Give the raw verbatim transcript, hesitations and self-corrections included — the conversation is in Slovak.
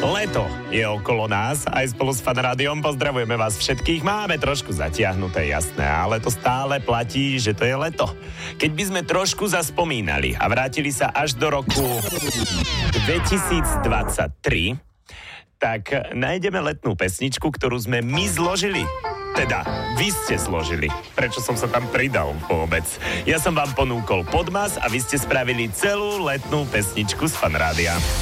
Leto je okolo nás, aj spolu s Fanrádiom pozdravujeme vás všetkých. Máme trošku zatiahnuté, jasné, ale to stále platí, že to je leto. Keď by sme trošku zaspomínali a vrátili sa až do roku dvetisícdvadsaťtri, tak nájdeme letnú pesničku, ktorú sme my zložili. Teda, vy ste zložili. Prečo som sa tam pridal vôbec? Ja som vám ponúkol podmas a vy ste spravili celú letnú pesničku z Fanrádia.